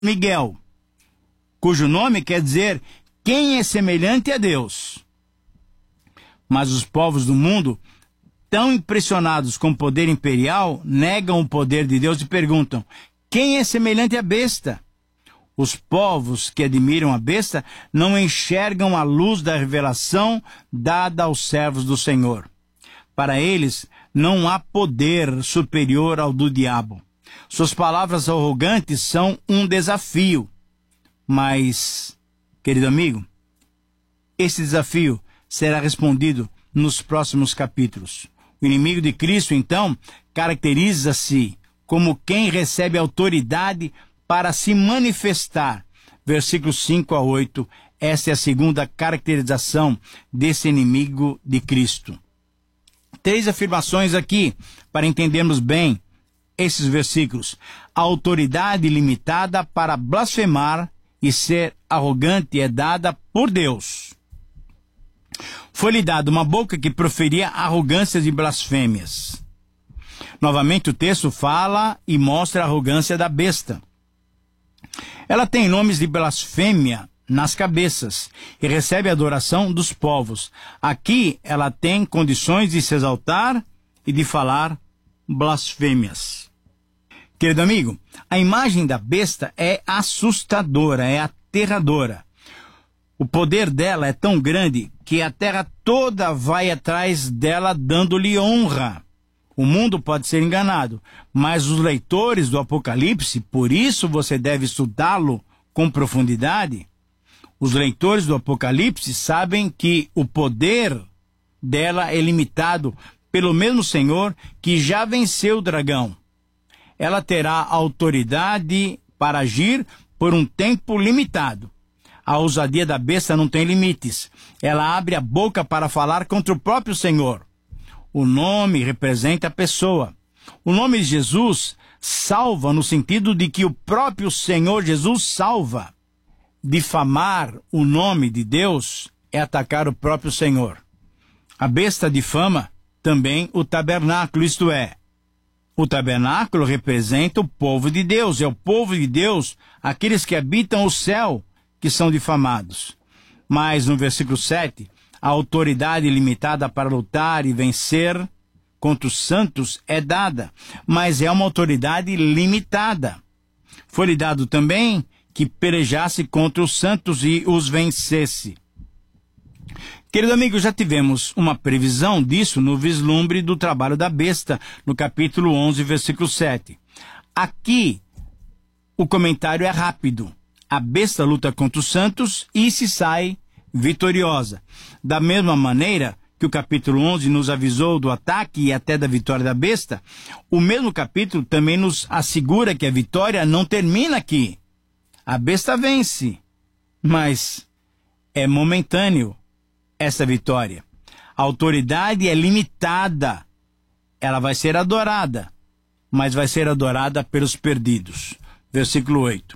Miguel, cujo nome quer dizer quem é semelhante a Deus. Mas os povos do mundo, tão impressionados com o poder imperial, negam o poder de Deus e perguntam: quem é semelhante à besta? Os povos que admiram a besta não enxergam a luz da revelação dada aos servos do Senhor. Para eles, não há poder superior ao do diabo. Suas palavras arrogantes são um desafio. Mas, querido amigo, esse desafio será respondido nos próximos capítulos. O inimigo de Cristo, então, caracteriza-se como quem recebe autoridade para se manifestar. Versículos 5 a 8, essa é a segunda caracterização desse inimigo de Cristo. 3 afirmações aqui, para entendermos bem esses versículos. A autoridade limitada para blasfemar e ser arrogante é dada por Deus. Foi-lhe dada uma boca que proferia arrogâncias e blasfêmias. Novamente o texto fala e mostra a arrogância da besta. Ela tem nomes de blasfêmia nas cabeças e recebe a adoração dos povos. Aqui ela tem condições de se exaltar e de falar blasfêmias. Querido amigo, a imagem da besta é assustadora, é aterradora. O poder dela é tão grande que a terra toda vai atrás dela dando-lhe honra. O mundo pode ser enganado, mas os leitores do Apocalipse, por isso você deve estudá-lo com profundidade, os leitores do Apocalipse sabem que o poder dela é limitado pelo mesmo Senhor que já venceu o dragão. Ela terá autoridade para agir por um tempo limitado. A ousadia da besta não tem limites. Ela abre a boca para falar contra o próprio Senhor. O nome representa a pessoa. O nome de Jesus salva no sentido de que o próprio Senhor Jesus salva. Difamar o nome de Deus é atacar o próprio Senhor. A besta difama também o tabernáculo, isto é, o tabernáculo representa o povo de Deus. É o povo de Deus, aqueles que habitam o céu, que são difamados. Mas no versículo 7, a autoridade limitada para lutar e vencer contra os santos é dada, mas é uma autoridade limitada. Foi-lhe dado também que pelejasse contra os santos e os vencesse. Querido amigo, já tivemos uma previsão disso no vislumbre do trabalho da besta, no capítulo 11, versículo 7. Aqui, o comentário é rápido. A besta luta contra os santos e se sai vitoriosa. Da mesma maneira que o capítulo 11 nos avisou do ataque e até da vitória da besta, o mesmo capítulo também nos assegura que a vitória não termina aqui. A besta vence, mas é momentâneo essa vitória. A autoridade é limitada. Ela vai ser adorada, mas vai ser adorada pelos perdidos. Versículo 8.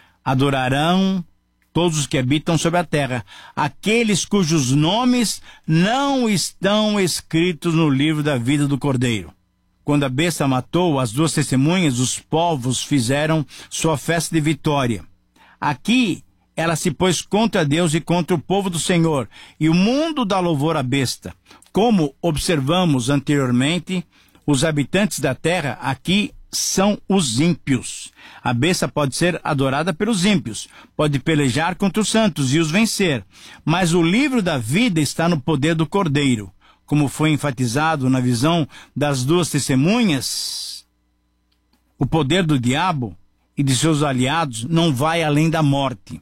Adorarão todos os que habitam sobre a terra, aqueles cujos nomes não estão escritos no livro da vida do Cordeiro. Quando a besta matou as 2 testemunhas, os povos fizeram sua festa de vitória. Aqui ela se pôs contra Deus e contra o povo do Senhor, e o mundo dá louvor à besta. Como observamos anteriormente, os habitantes da terra aqui são os ímpios. A besta pode ser adorada pelos ímpios, pode pelejar contra os santos e os vencer, mas o livro da vida está no poder do Cordeiro. Como foi enfatizado na visão das 2 testemunhas, o poder do diabo e de seus aliados não vai além da morte.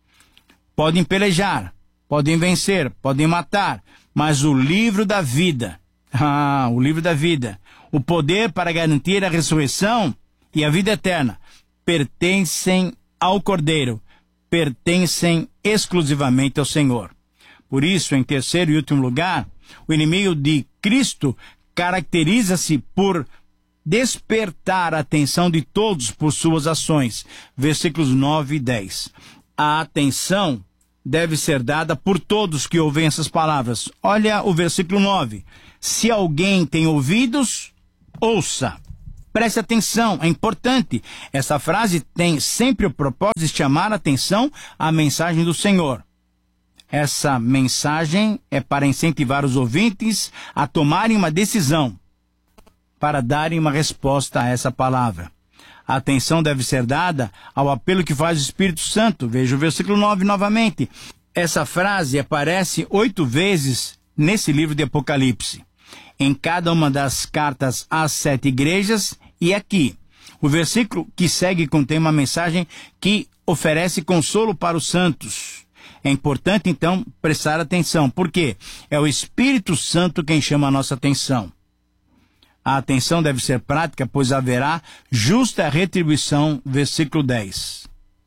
Podem pelejar, podem vencer, podem matar, mas o livro da vida, o livro da vida, o poder para garantir a ressurreição e a vida eterna, pertencem ao Cordeiro, pertencem exclusivamente ao Senhor. Por isso, em terceiro e último lugar, o inimigo de Cristo caracteriza-se por despertar a atenção de todos por suas ações. Versículos 9 e 10. A atenção deve ser dada por todos que ouvem essas palavras. Olha o versículo 9. Se alguém tem ouvidos, ouça. Preste atenção, é importante. Essa frase tem sempre o propósito de chamar a atenção à mensagem do Senhor. Essa mensagem é para incentivar os ouvintes a tomarem uma decisão, para darem uma resposta a essa palavra. A atenção deve ser dada ao apelo que faz o Espírito Santo. Veja o versículo 9 novamente. Essa frase aparece 8 vezes nesse livro de Apocalipse, em cada uma das cartas às 7 igrejas, e aqui. O versículo que segue contém uma mensagem que oferece consolo para os santos. É importante, então, prestar atenção, porque é o Espírito Santo quem chama a nossa atenção. A atenção deve ser prática, pois haverá justa retribuição, versículo 10.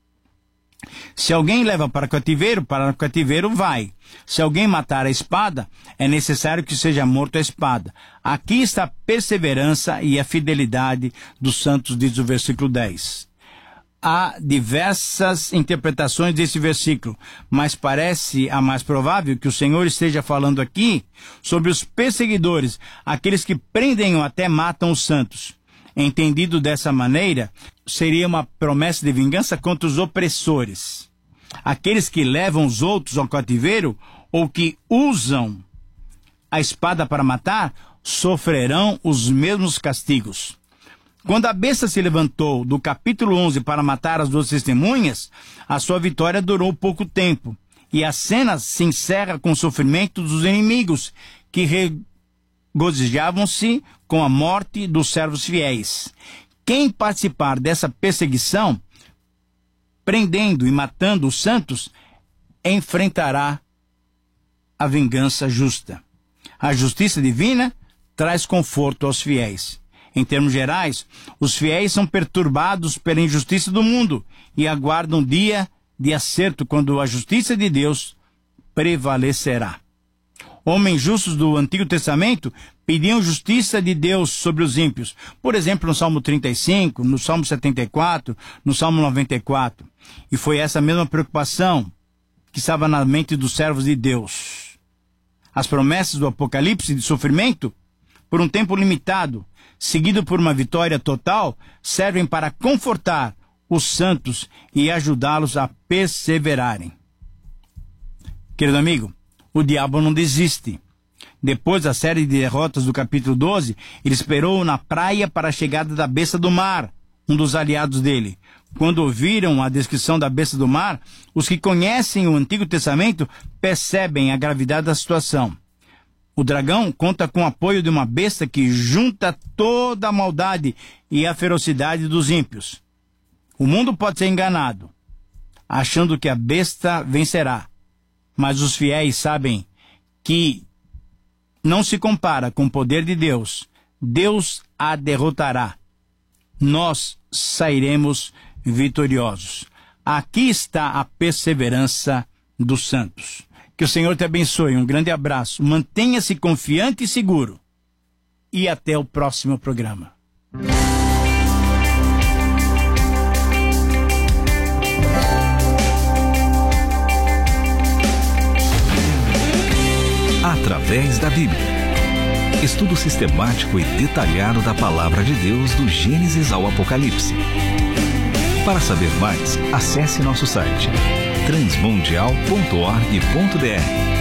Se alguém leva para o cativeiro vai. Se alguém matar a espada, é necessário que seja morto a espada. Aqui está a perseverança e a fidelidade dos santos, diz o versículo 10. Há diversas interpretações desse versículo, mas parece a mais provável que o Senhor esteja falando aqui sobre os perseguidores, aqueles que prendem ou até matam os santos. Entendido dessa maneira, seria uma promessa de vingança contra os opressores. Aqueles que levam os outros ao cativeiro ou que usam a espada para matar, sofrerão os mesmos castigos. Quando a besta se levantou do capítulo 11 para matar as 2 testemunhas, a sua vitória durou pouco tempo. E a cena se encerra com o sofrimento dos inimigos, que regozijavam-se com a morte dos servos fiéis. Quem participar dessa perseguição, prendendo e matando os santos, enfrentará a vingança justa. A justiça divina traz conforto aos fiéis. Em termos gerais, os fiéis são perturbados pela injustiça do mundo e aguardam dia de acerto, quando a justiça de Deus prevalecerá. Homens justos do Antigo Testamento pediam justiça de Deus sobre os ímpios. Por exemplo, no Salmo 35, no Salmo 74, no Salmo 94. E foi essa mesma preocupação que estava na mente dos servos de Deus. As promessas do Apocalipse de sofrimento, por um tempo limitado, seguido por uma vitória total, servem para confortar os santos e ajudá-los a perseverarem. Querido amigo, o diabo não desiste. Depois da série de derrotas do capítulo 12, ele esperou na praia para a chegada da besta do mar, um dos aliados dele. Quando ouviram a descrição da besta do mar, os que conhecem o Antigo Testamento percebem a gravidade da situação. O dragão conta com o apoio de uma besta que junta toda a maldade e a ferocidade dos ímpios. O mundo pode ser enganado, achando que a besta vencerá. Mas os fiéis sabem que não se compara com o poder de Deus. Deus a derrotará. Nós sairemos vitoriosos. Aqui está a perseverança dos santos. Que o Senhor te abençoe. Um grande abraço. Mantenha-se confiante e seguro. E até o próximo programa. Através da Bíblia. Estudo sistemático e detalhado da Palavra de Deus do Gênesis ao Apocalipse. Para saber mais, acesse nosso site transmundial.org.br.